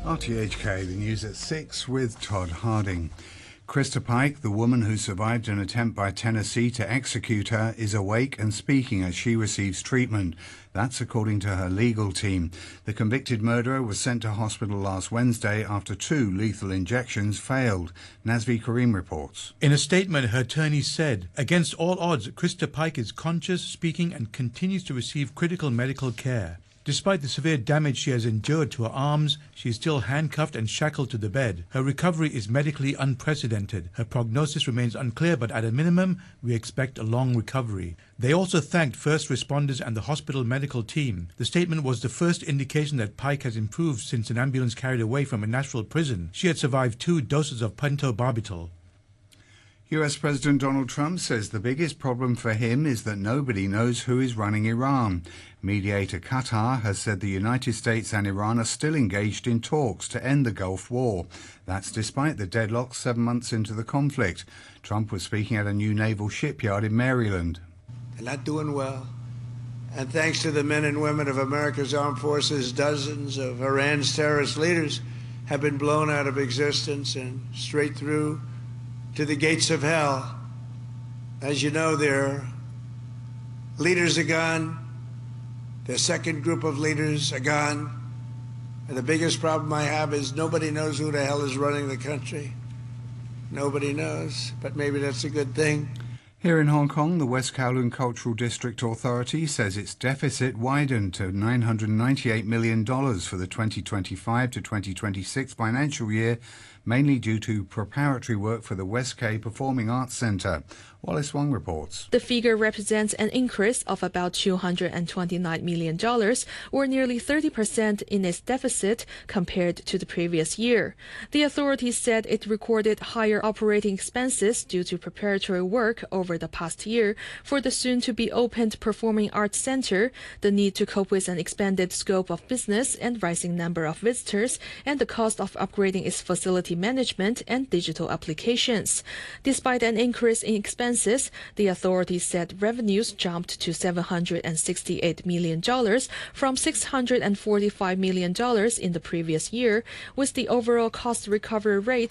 RTHK, the news at 6 with Todd Harding. Krista Pike, the woman who survived an attempt by Tennessee to execute her, is awake and speaking as she receives treatment. That's according to her legal team. The convicted murderer was sent to hospital last Wednesday after 2 lethal injections failed. Nazvi Karim reports. In a statement, her attorney said, "Against all odds, Krista Pike is conscious, speaking, and continues to receive critical medical care. Despite the severe damage she has endured to her arms, she is still handcuffed and shackled to the bed. Her recovery is medically unprecedented. Her prognosis remains unclear, but at a minimum, we expect a long recovery." They also thanked first responders and the hospital medical team. The statement was the first indication that Pike has improved since an ambulance carried her away from a Nashville prison. She had survived 2 doses of pentobarbital. US President Donald Trump says the biggest problem for him is that nobody knows who is running Iran. Mediator Qatar has said the United States and Iran are still engaged in talks to end the Gulf War. That's despite the deadlock 7 months into the conflict. Trump was speaking at a new naval shipyard in Maryland. They're not doing well. And thanks to the men and women of America's armed forces, dozens of Iran's terrorist leaders have been blown out of existence and straight through to the gates of hell. As you know, their leaders are gone. Their second group of leaders are gone. And the biggest problem I have is nobody knows who the hell is running the country. Nobody knows, but maybe that's a good thing. Here in Hong Kong, the West Kowloon Cultural District Authority says its deficit widened to $998 million for the 2025 to 2026 financial year, mainly due to preparatory work for the West K Performing Arts Centre. Wallace Wong reports. The figure represents an increase of about $229 million, or nearly 30% in its deficit compared to the previous year. The authority said it recorded higher operating expenses due to preparatory work over the past year for the soon-to-be-opened Performing Arts Centre, the need to cope with an expanded scope of business and rising number of visitors, and the cost of upgrading its facility management and digital applications. Despite an increase in expenses, the authority said revenues jumped to $768 million from $645 million in the previous year, with the overall cost recovery rate